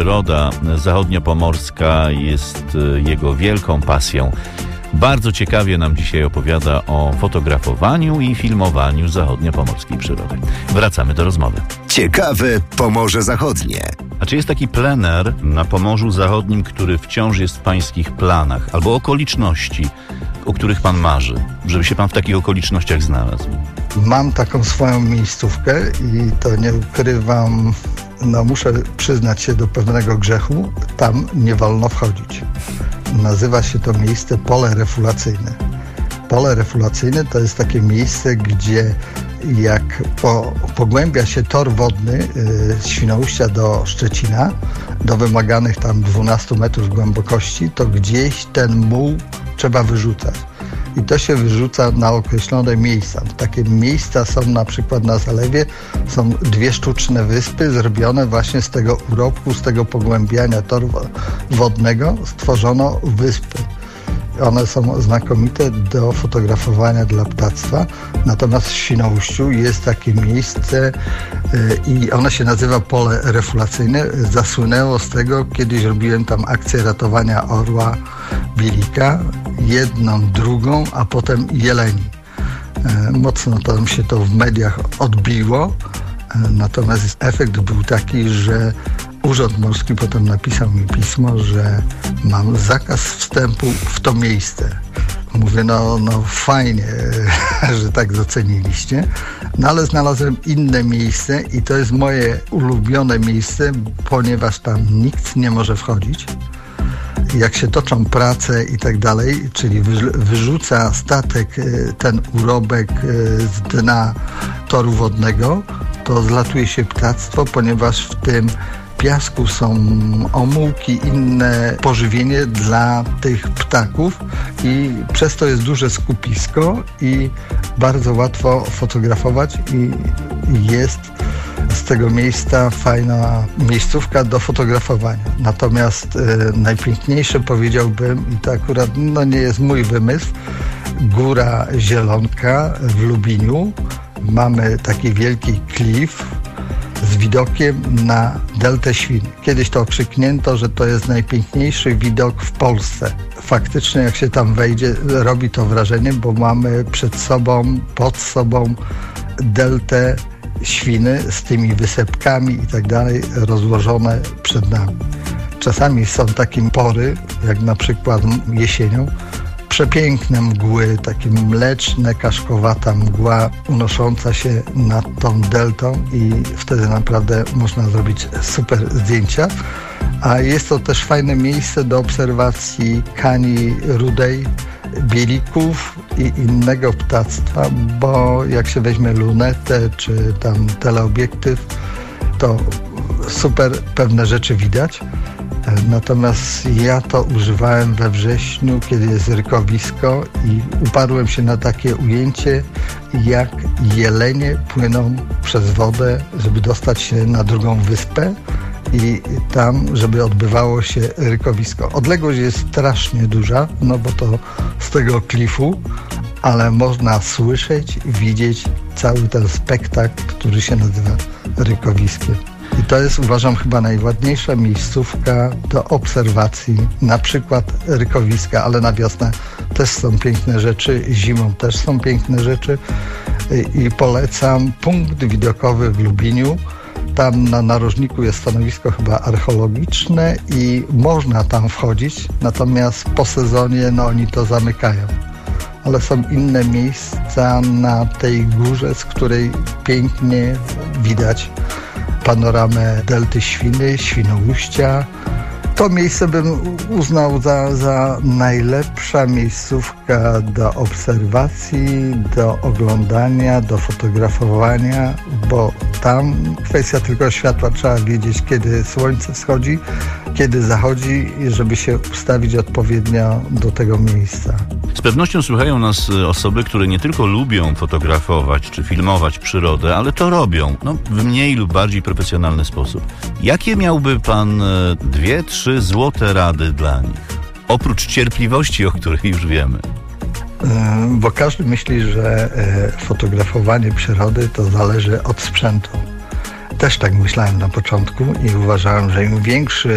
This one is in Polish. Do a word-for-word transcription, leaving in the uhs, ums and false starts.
przyroda zachodniopomorska jest jego wielką pasją. Bardzo ciekawie nam dzisiaj opowiada o fotografowaniu i filmowaniu zachodniopomorskiej przyrody. Wracamy do rozmowy. Ciekawe Pomorze Zachodnie. A czy jest taki plener na Pomorzu Zachodnim, który wciąż jest w pańskich planach, albo okoliczności, o których pan marzy, żeby się pan w takich okolicznościach znalazł? Mam taką swoją miejscówkę i to nie ukrywam, no muszę przyznać się do pewnego grzechu, tam nie wolno wchodzić. Nazywa się to miejsce Pole Refulacyjne. Pole refulacyjne to jest takie miejsce, gdzie jak po, pogłębia się tor wodny yy, z Świnoujścia do Szczecina, do wymaganych tam dwunastu metrów głębokości, to gdzieś ten muł trzeba wyrzucać. I to się wyrzuca na określone miejsca. Takie miejsca są na przykład na zalewie, są dwie sztuczne wyspy zrobione właśnie z tego urobku, z tego pogłębiania toru wodnego stworzono wyspy. One są znakomite do fotografowania dla ptactwa. Natomiast w Świnoujściu jest takie miejsce yy, i ono się nazywa Pole Refulacyjne. Zasłynęło z tego, kiedyś robiłem tam akcję ratowania orła bielika, jedną, drugą, a potem jeleni. Yy, mocno tam się to w mediach odbiło, yy, natomiast efekt był taki, że Urząd Morski potem napisał mi pismo, że mam zakaz wstępu w to miejsce. Mówię, no, no fajnie, że tak doceniliście. No ale znalazłem inne miejsce i to jest moje ulubione miejsce, ponieważ tam nikt nie może wchodzić. Jak się toczą prace i tak dalej, czyli wyrzuca statek ten urobek z dna toru wodnego, to zlatuje się ptactwo, ponieważ w tym piasku są omułki, inne pożywienie dla tych ptaków i przez to jest duże skupisko i bardzo łatwo fotografować i jest z tego miejsca fajna miejscówka do fotografowania. Natomiast e, najpiękniejsze powiedziałbym, i to akurat no, nie jest mój wymysł, Góra Zielonka w Lubiniu. Mamy taki wielki klif z widokiem na Deltę Świny. Kiedyś to okrzyknięto, że to jest najpiękniejszy widok w Polsce. Faktycznie jak się tam wejdzie, robi to wrażenie, bo mamy przed sobą, pod sobą Deltę Świny z tymi wysepkami i tak dalej rozłożone przed nami. Czasami są takie pory, jak na przykład jesienią, przepiękne mgły, takie mleczne, kaszkowata mgła unosząca się nad tą deltą i wtedy naprawdę można zrobić super zdjęcia. A jest to też fajne miejsce do obserwacji kani rudej, bielików i innego ptactwa, bo jak się weźmie lunetę czy tam teleobiektyw, to super pewne rzeczy widać. Natomiast ja to używałem we wrześniu, kiedy jest rykowisko i uparłem się na takie ujęcie, jak jelenie płyną przez wodę, żeby dostać się na drugą wyspę i tam, żeby odbywało się rykowisko. Odległość jest strasznie duża, no bo to z tego klifu, ale można słyszeć, widzieć cały ten spektakl, który się nazywa rykowiskiem. I to jest, uważam, chyba najładniejsza miejscówka do obserwacji, na przykład rykowiska, ale na wiosnę też są piękne rzeczy, zimą też są piękne rzeczy i, i polecam punkt widokowy w Lubiniu. Tam na narożniku jest stanowisko chyba archeologiczne i można tam wchodzić, natomiast po sezonie no oni to zamykają. Ale są inne miejsca na tej górze, z której pięknie widać panoramę Delty Świny, Świnoujścia. To miejsce bym uznał za, za najlepsza miejscówka do obserwacji, do oglądania, do fotografowania, bo tam kwestia tylko światła, trzeba wiedzieć, kiedy słońce wschodzi, kiedy zachodzi, żeby się ustawić odpowiednio do tego miejsca. Z pewnością słuchają nas osoby, które nie tylko lubią fotografować czy filmować przyrodę, ale to robią no, w mniej lub bardziej profesjonalny sposób. Jakie miałby pan dwie, trzy złote rady dla nich? Oprócz cierpliwości, o której już wiemy. Bo każdy myśli, że fotografowanie przyrody to zależy od sprzętu. Też tak myślałem na początku i uważałem, że im większy